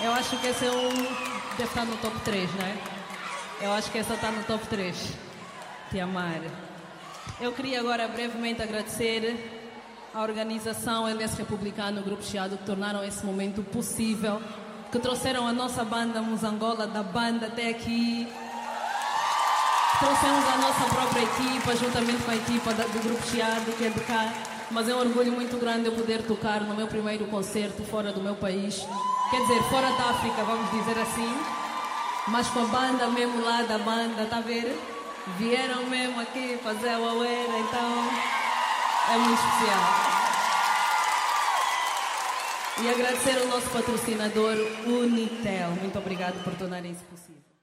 Eu acho que esse é deve estar no top 3, né? Eu acho que essa está no top 3. Te amar. Eu queria agora brevemente agradecer à organização LS Republicano, o Grupo Chiado, que tornaram esse momento possível, que trouxeram a nossa banda Musangola da banda até aqui. Trouxemos a nossa própria equipa, juntamente com a equipa do Grupo Chiado, que é de cá. Mas é um orgulho muito grande eu poder tocar no meu primeiro concerto fora do meu país. Quer dizer, fora da África, vamos dizer assim. Mas com a banda mesmo lá da banda, tá a ver? Vieram mesmo aqui fazer a uauera, então é muito especial. E agradecer ao nosso patrocinador Unitel. Muito obrigado por tornar isso possível.